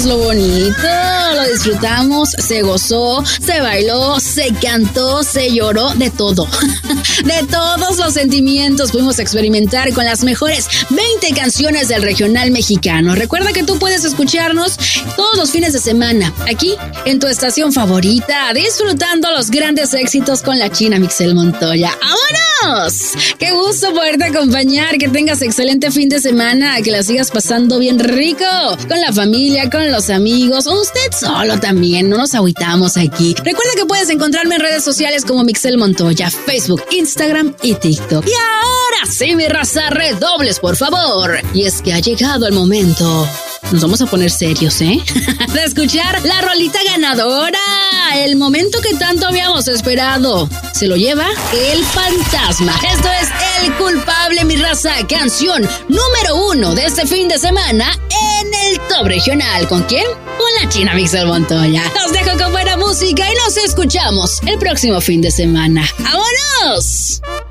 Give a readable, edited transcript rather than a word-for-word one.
es lo bonito. Lo disfrutamos, se gozó, se bailó, se cantó, se lloró, de todo. De todos los sentimientos pudimos experimentar con las mejores 20 canciones del regional mexicano. Recuerda que tú puedes escucharnos todos los fines de semana, aquí en tu estación favorita, disfrutando los grandes éxitos con la China Mixel Montoya. ¡Vámonos! ¡Qué gusto poderte acompañar! Que tengas excelente fin de semana, que la sigas pasando bien rico, con la familia, con los amigos, o usted solo también, no nos agüitamos aquí. Recuerda que puedes encontrarme en redes sociales como Mixel Montoya, Facebook, Instagram y TikTok. Y ahora sí, mi raza, redobles, por favor. Y es que ha llegado el momento. Nos vamos a poner serios, de escuchar la rolita ganadora. El momento que tanto habíamos esperado. Se lo lleva El Fantasma. Esto es El Culpable, mi raza. Canción número 1 de este fin de semana en el Top Regional. ¿Con quién? Con la China Mixel Montoya. Los dejo con buena música y nos escuchamos el próximo fin de semana. ¡Vámonos!